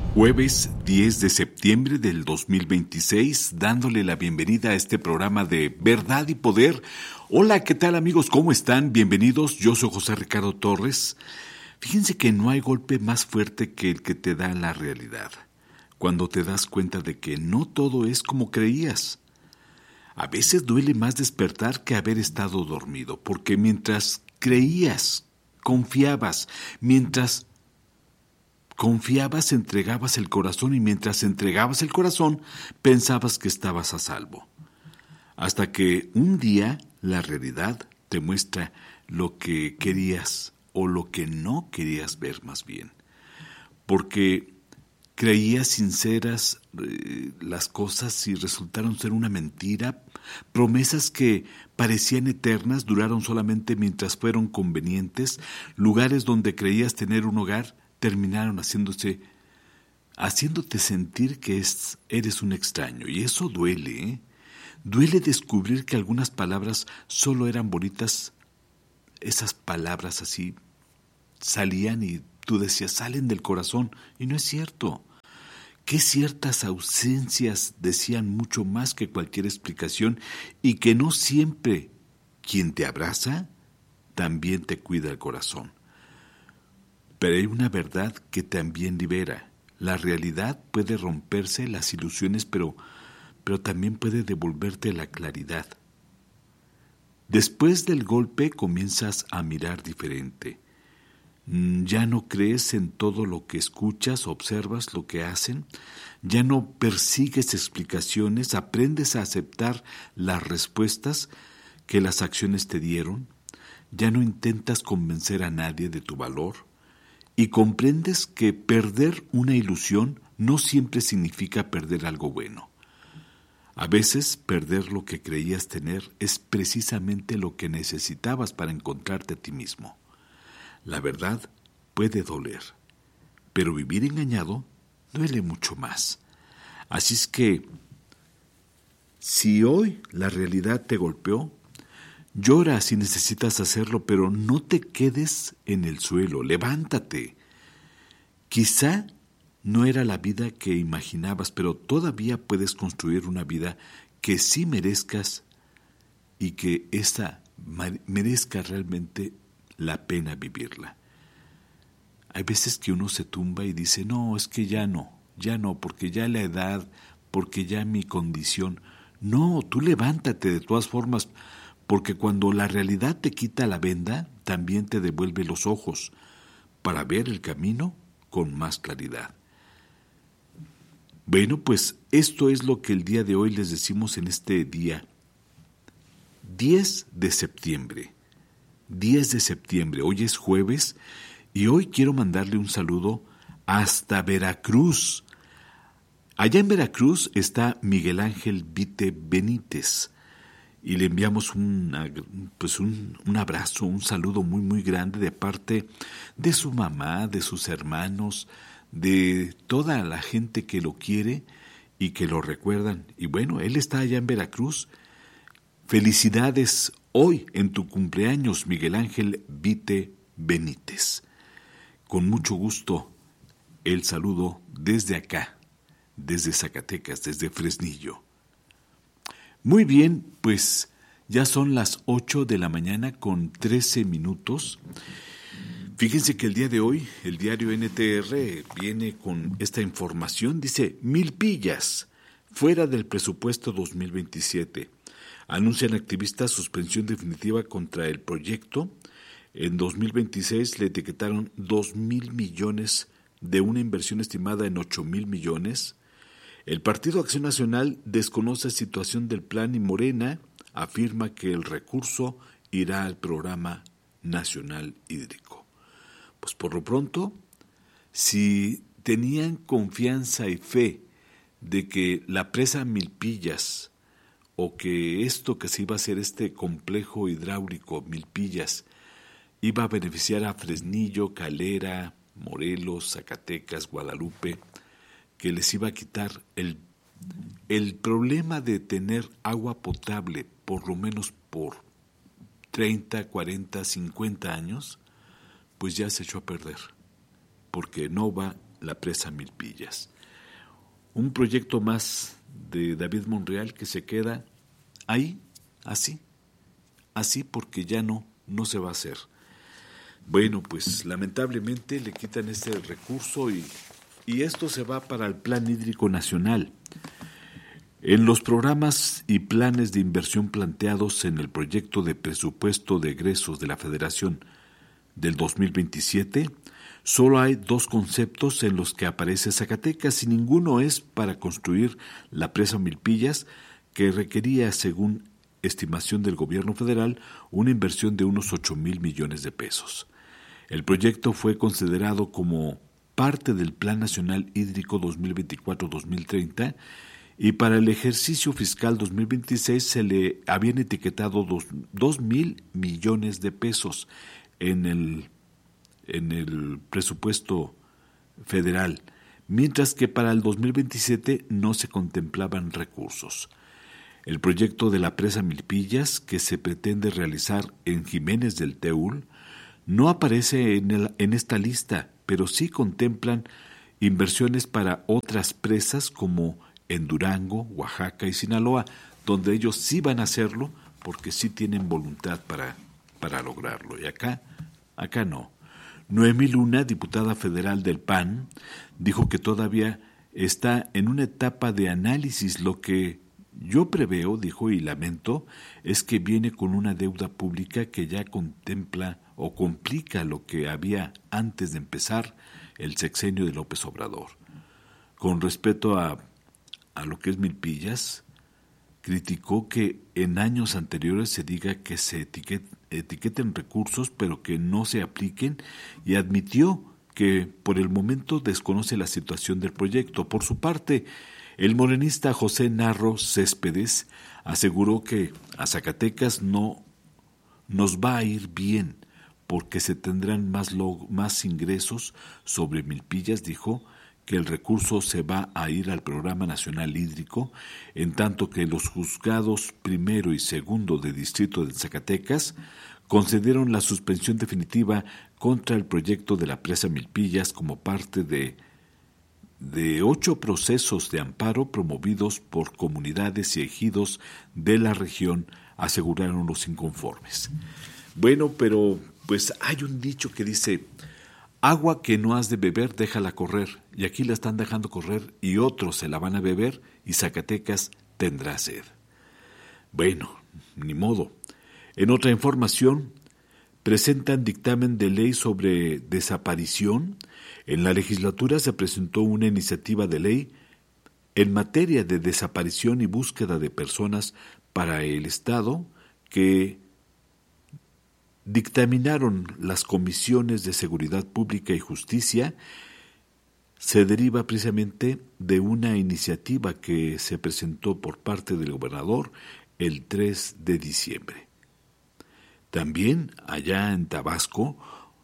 Jueves 10 de septiembre del 2026, dándole la bienvenida a este programa de Verdad y Poder. Hola, ¿qué tal amigos? ¿Cómo están? Bienvenidos, yo soy José Ricardo Torres. Fíjense que no hay golpe más fuerte que el que te da la realidad, cuando te das cuenta de que no todo es como creías. A veces duele más despertar que haber estado dormido, porque mientras creías, confiabas, entregabas el corazón y mientras entregabas el corazón, pensabas que estabas a salvo. Hasta que un día la realidad te muestra lo que querías o lo que no querías ver más bien. Porque creías sinceras las cosas y resultaron ser una mentira. Promesas que parecían eternas duraron solamente mientras fueron convenientes. Lugares donde creías tener un hogar terminaron haciéndote sentir que eres un extraño. Y eso duele, ¿eh? Duele descubrir que algunas palabras solo eran bonitas. Esas palabras así salían y tú decías, salen del corazón. Y no es cierto. Que ciertas ausencias decían mucho más que cualquier explicación y que no siempre quien te abraza también te cuida el corazón. Pero hay una verdad que también libera. La realidad puede romperse, las ilusiones, pero también puede devolverte la claridad. Después del golpe comienzas a mirar diferente. Ya no crees en todo lo que escuchas, observas lo que hacen. Ya no persigues explicaciones, aprendes a aceptar las respuestas que las acciones te dieron. Ya no intentas convencer a nadie de tu valor. Y comprendes que perder una ilusión no siempre significa perder algo bueno. A veces perder lo que creías tener es precisamente lo que necesitabas para encontrarte a ti mismo. La verdad puede doler, pero vivir engañado duele mucho más. Así es que, si hoy la realidad te golpeó, llora si necesitas hacerlo, pero no te quedes en el suelo, levántate. Quizá no era la vida que imaginabas, pero todavía puedes construir una vida que sí merezcas y que esa merezca realmente la pena vivirla. Hay veces que uno se tumba y dice, no, es que ya no, porque ya la edad, porque ya mi condición. No, tú levántate de todas formas, porque cuando la realidad te quita la venda, también te devuelve los ojos para ver el camino con más claridad. Bueno, pues esto es lo que el día de hoy les decimos en este día 10 de septiembre. 10 de septiembre, hoy es jueves y hoy quiero mandarle un saludo hasta Veracruz. Allá en Veracruz está Miguel Ángel Vite Benítez y le enviamos un abrazo, un saludo muy muy grande de parte de su mamá, de sus hermanos, de toda la gente que lo quiere y que lo recuerdan. Y bueno, él está allá en Veracruz. Felicidades hoy en tu cumpleaños, Miguel Ángel Vite Benítez. Con mucho gusto el saludo desde acá, desde Zacatecas, desde Fresnillo. Muy bien, pues ya son las 8 de la mañana con 13 minutos. Fíjense que el día de hoy el diario NTR viene con esta información. Dice, Milpillas, fuera del presupuesto 2027. Anuncian activistas suspensión definitiva contra el proyecto. En 2026 le etiquetaron 2,000 millones de una inversión estimada en 8,000 millones. El Partido Acción Nacional desconoce situación del plan y Morena afirma que el recurso irá al Programa Nacional Hídrico. Pues por lo pronto, si tenían confianza y fe de que la presa Milpillas o que esto que se iba a hacer, este complejo hidráulico Milpillas, iba a beneficiar a Fresnillo, Calera, Morelos, Zacatecas, Guadalupe, que les iba a quitar el problema de tener agua potable por lo menos por 30, 40, 50 años, pues ya se echó a perder, porque no va la presa Milpillas. Un proyecto más de David Monreal que se queda ahí, así porque ya no se va a hacer. Bueno, pues lamentablemente le quitan este recurso y esto se va para el Plan Hídrico Nacional. En los programas y planes de inversión planteados en el proyecto de presupuesto de egresos de la Federación del 2027, solo hay 2 conceptos en los que aparece Zacatecas y ninguno es para construir la presa Milpillas, que requería, según estimación del gobierno federal, una inversión de unos 8,000 millones de pesos. El proyecto fue considerado como parte del Plan Nacional Hídrico 2024-2030 y para el ejercicio fiscal 2026 se le habían etiquetado 2,000 millones de pesos en el presupuesto federal, mientras que para el 2027 no se contemplaban recursos. El proyecto de la presa Milpillas, que se pretende realizar en Jiménez del Teúl, no aparece en esta lista, pero sí contemplan inversiones para otras presas como en Durango, Oaxaca y Sinaloa, donde ellos sí van a hacerlo porque sí tienen voluntad para lograrlo. Y acá no. Noemí Luna, diputada federal del PAN, dijo que todavía está en una etapa de análisis. Lo que yo preveo, dijo, y lamento, es que viene con una deuda pública que ya contempla o complica lo que había antes de empezar el sexenio de López Obrador. Con respecto a lo que es Milpillas, criticó que en años anteriores se diga que se etiqueten recursos pero que no se apliquen y admitió que por el momento desconoce la situación del proyecto. Por su parte, el morenista José Narro Céspedes aseguró que a Zacatecas no nos va a ir bien porque se tendrán más ingresos sobre Milpillas. Dijo que el recurso se va a ir al Programa Nacional Hídrico, en tanto que los juzgados primero y segundo de Distrito de Zacatecas concedieron la suspensión definitiva contra el proyecto de la presa Milpillas como parte de 8 procesos de amparo promovidos por comunidades y ejidos de la región, aseguraron los inconformes. Bueno, pero pues hay un dicho que dice: agua que no has de beber, déjala correr. Y aquí la están dejando correr y otros se la van a beber y Zacatecas tendrá sed. Bueno, ni modo. En otra información, presentan dictamen de ley sobre desaparición. En la legislatura se presentó una iniciativa de ley en materia de desaparición y búsqueda de personas para el Estado que dictaminaron las comisiones de Seguridad Pública y Justicia. Se deriva precisamente de una iniciativa que se presentó por parte del gobernador el 3 de diciembre. También allá en Tabasco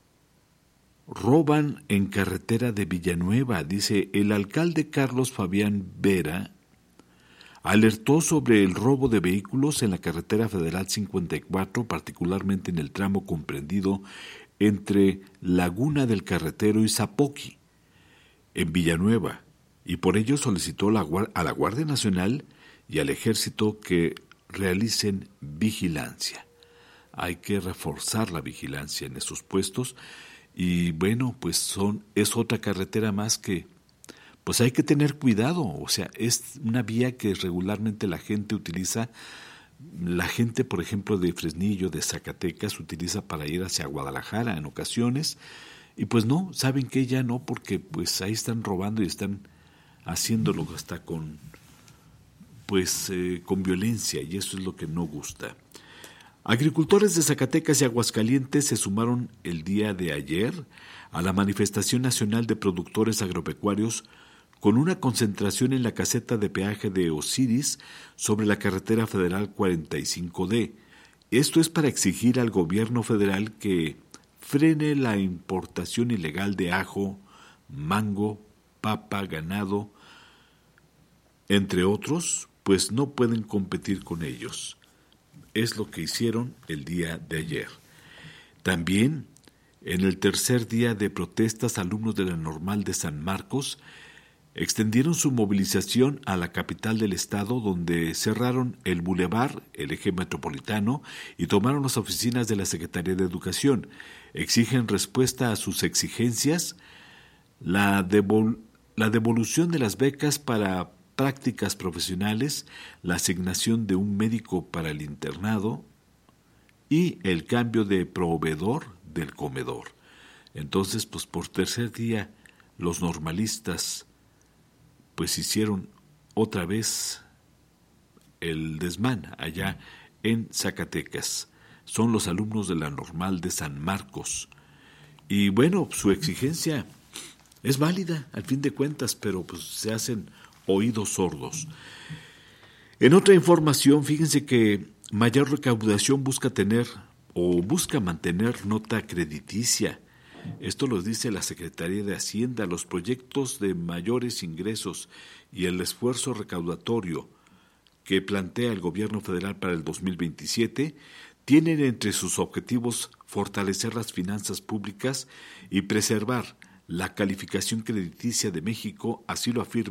roban en carretera de Villanueva. Dice, el alcalde Carlos Fabián Vera alertó sobre el robo de vehículos en la carretera federal 54, particularmente en el tramo comprendido entre Laguna del Carretero y Zapoqui, en Villanueva, y por ello solicitó a la Guardia Nacional y al Ejército que realicen vigilancia. Hay que reforzar la vigilancia en esos puestos y bueno, pues es otra carretera más que pues hay que tener cuidado. O sea, es una vía que regularmente la gente utiliza. La gente, por ejemplo, de Fresnillo, de Zacatecas, utiliza para ir hacia Guadalajara en ocasiones. Y pues no, saben que ya no, porque pues ahí están robando y están haciéndolo hasta con violencia, y eso es lo que no gusta. Agricultores de Zacatecas y Aguascalientes se sumaron el día de ayer a la manifestación nacional de productores agropecuarios con una concentración en la caseta de peaje de Osiris sobre la carretera federal 45D. Esto es para exigir al gobierno federal que frene la importación ilegal de ajo, mango, papa, ganado, entre otros, pues no pueden competir con ellos. Es lo que hicieron el día de ayer. También En el tercer día de protestas, alumnos de la Normal de San Marcos extendieron su movilización a la capital del estado, donde cerraron el bulevar, el eje metropolitano, y tomaron las oficinas de la Secretaría de Educación. Exigen respuesta a sus exigencias, la devolución de las becas para prácticas profesionales, la asignación de un médico para el internado y el cambio de proveedor del comedor. Entonces, pues por tercer día, los normalistas pues hicieron otra vez el desmán allá en Zacatecas. Son los alumnos de la Normal de San Marcos. Y bueno, su exigencia es válida al fin de cuentas, pero pues se hacen oídos sordos. En otra información, fíjense que mayor recaudación busca mantener nota crediticia. Esto lo dice la Secretaría de Hacienda. Los proyectos de mayores ingresos y el esfuerzo recaudatorio que plantea el gobierno federal para el 2027 tienen entre sus objetivos fortalecer las finanzas públicas y preservar la calificación crediticia de México, así lo afirma